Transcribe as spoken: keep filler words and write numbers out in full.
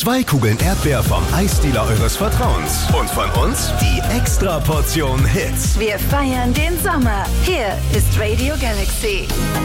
Zwei Kugeln Erdbeer vom Eisdealer eures Vertrauens. Und von uns die extra Portion Hits. Wir feiern den Sommer. Hier ist Radio Galaxy.